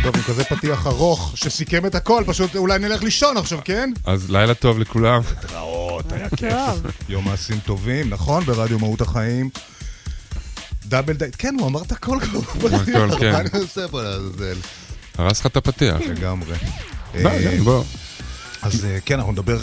טוב, עם כזה פתיח ארוך שסיכם את הכל, פשוט אולי נלך לישון עכשיו, כן? אז לילה טוב לכולם. התראות, היה כיף. יום מעשים טובים, נכון? ברדיו מהות החיים. דאבל דייט, כן, הוא אמר את הכל כבר. הכל, כן. מה אני עושה פה לעזאזל? הרס לך את הפתיח. לגמרי. בוא. אז כן, אנחנו נדבר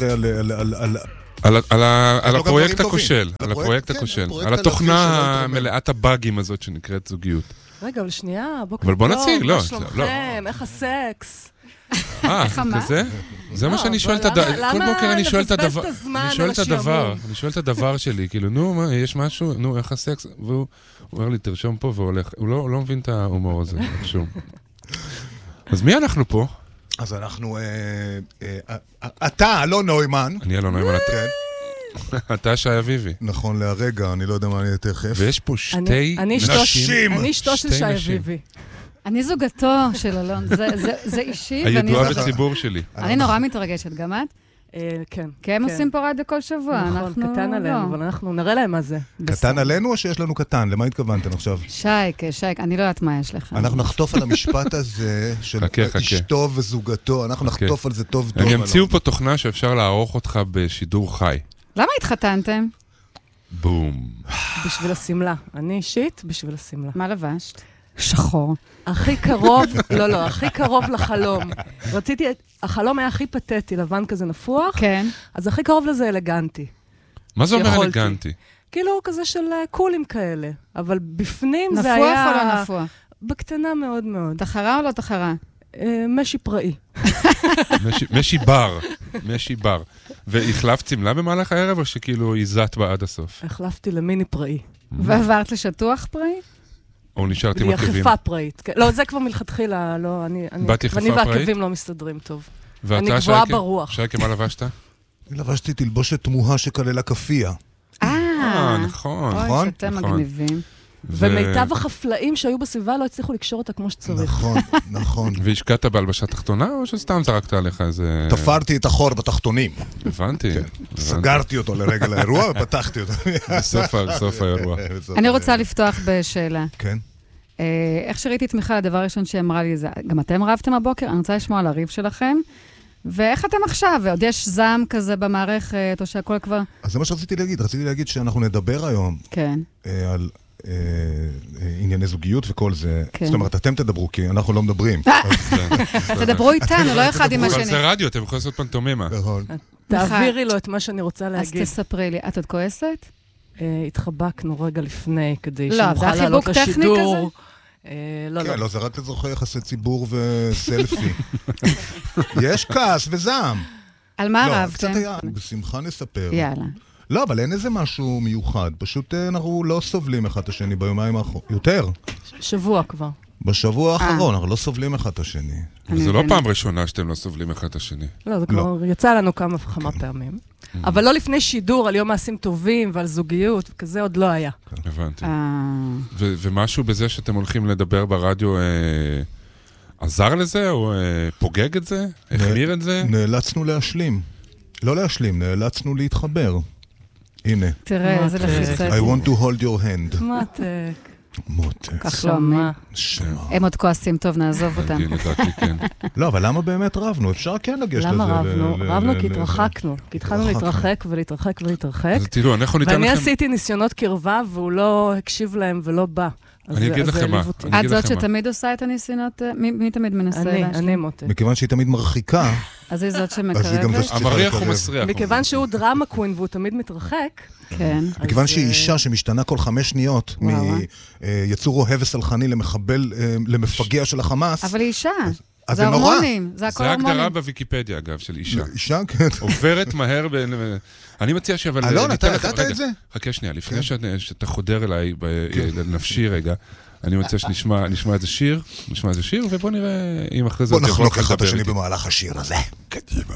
על הפרויקט הכושל. על הפרויקט הכושל. על התוכנה מלאת הבאגים הזאת שנקראת זוגיות. רגע, אבל שנייה, בוקר אבל בוא נציג, לא. מה שלומכם, איך הסקס? כזה? זה מה שאני שואל את הדבר. כל בוקר אני שואל את הדבר. אני שואל את הדבר שלי, כאילו, נו, יש משהו? נו, איך הסקס? והוא אומר לי, תרשום פה והולך. הוא לא מבין את ההומור הזה, שום. אז מי אנחנו פה? אז אנחנו... אתה, אלון נוימן. אני אלון נוימן, אתה שי אביבי. נכון, להרגע, אני לא יודע מה אני תכף. ויש פה שתי נשים. אני אשתו של שי אביבי. אני זוגתו של אלון, זה אישי. הידועה בציבור שלי. אני נורא מתרגשת, גם את? כן. כי הם עושים פה רדיו כל שבוע. נכון, קטן עלינו, אבל אנחנו נראה להם מה זה. קטן עלינו או שיש לנו קטן? למה התכוונתם עכשיו? שייק, אני לא יודעת מה יש לך. אנחנו נחטוף על המשפט הזה של אשתו וזוגתו, אנחנו נחטוף על זה טוב טוב. הם ימציאו פה תוכנה שאפשר לערוך אותך בשידור חי. למה התחתנתם? בום. בשביל הסמלה. אני אישית בשביל הסמלה. מה לבשת? שחור. הכי קרוב, לא, הכי קרוב לחלום. רציתי, החלום היה הכי פתטי, לבן כזה נפוח. כן. אז הכי קרוב לזה אלגנטי. מה זה אומר אלגנטי? כאילו כזה של קולים כאלה. אבל בפנים זה היה... נפוח או לא נפוח? בקטנה מאוד מאוד. תחרה או לא תחרה? משי פראי. משי בר. והחלפת צמלה במהלך הערב או שכאילו עיזת בה עד הסוף? החלפתי למיני פראי. ועברת לשטוח פראי? או נשארת עם עקבים? יחפה פראית. לא, זה כבר מלכתחילה, לא, אני והעקבים לא מסתדרים טוב. אני גבוהה ברוח. שייקה, מה לבשת? אני לבשתי תלבושת תמוהה שכללה כפייה. נכון. אוי, שאתם מגניבים. ומיטב החפלאים שהיו בסביבה לא הצליחו לקשור אותה כמו שצריך. נכון. והשקעת בהלבשה תחתונה או שסתם זרקת עליך איזה... תפרתי את החור בתחתונים. הבנתי. סגרתי אותו לרגע לאירוע ופתחתי אותו. בסוף האירוע. אני רוצה לפתוח בשאלה. כן. איך שראיתי את מיכל, הדבר הראשון שאמרה לי זה, גם אתם רבתם הבוקר? אני רוצה לשמוע על הריב שלכם. ואיך אתם עכשיו? ועוד יש זעם כזה במערכת, או שהכל כבר... אז זה מה שרציתי להגיד. רציתי להגיד שאנחנו נדבר היום על ענייני זוגיות וכל זה. זאת אומרת, אתם תדברו, כי אנחנו לא מדברים. תדברו איתנו, לא אחד עם השני. אבל זה רדיו, אתם יכולים לעשות פנטומימה. תעבירי לו את מה שאני רוצה להגיד. אז תספרי לי, את עוד כועסת? התחבקנו רגע לפני, כדי לא, שנוכל לעלות זה חיבוק טכני לשידור. כן, לא, זה רק לזוכר יחסי ציבור וסלפי. יש כעס וזעם. על מה לא, רבתם? קצת היה, בשמחה נספר. יאללה. לא, אבל אין איזה משהו מיוחד. פשוט אנחנו לא סובלים אחד את השני ביומיים האחרונים. יותר. שבוע כבר. בשבוע האחרון, אנחנו לא סובלים אחד את השני. זה לא פעם ראשונה שאתם לא סובלים אחד את השני. לא, זה כבר יצא לנו כמה פעמים. אבל לא לפני שידור על יום מעשים טובים ועל זוגיות, וכזה עוד לא היה. הבנתי. ומשהו בזה שאתם הולכים לדבר ברדיו עזר לזה, או פוגג את זה? החמיר את זה? נאלצנו להשלים. לא להשלים, נאלצנו להתחבר. הנה. תראה, איזה לחיצה. I want to hold your hand. מותק. מותק. כך שלומי. שמה. הם עוד כועסים, טוב, נעזוב אותם. לא, אבל למה באמת רבנו? אפשר כן לגשת לזה. למה רבנו? רבנו כי התרחקנו. כי התחלנו להתרחק ולהתרחק ולהתרחק. אז תראו, אנחנו ניתן לכם... ואני עשיתי ניסיונות קרבה, והוא לא הקשיב להם ולא בא. אני אגיד לכם מה. את זאת שתמיד עושה את הניסיונות? מי תמיד מנסה להשלים? אני מותק. מכיוון שהיא תמיד מרחיקה. אז היא זאת שמקרבת? המריח הוא מסריח. מכיוון שהוא דרמה קווין והוא תמיד מתרחק. כן. מכיוון שהיא אישה שמשתנה כל 5 שניות מיצור אוהב וסלחני למפגע של החמאס. אבל היא אישה. זה הורמונים, זה הכל הורמונים. זה הגדרה בוויקיפדיה, אגב, של אישה. אישה, כן. עוברת מהר אני מציע אבל... אלון, אתה ידעת את זה? חכה שנייה, לפני שאתה חודר אליי לנפשי רגע, אני מציע שנשמע איזה שיר, ובוא נראה אם אחרי זה... בוא נחלוק אחד את השני במהלך השיר הזה. קדימה.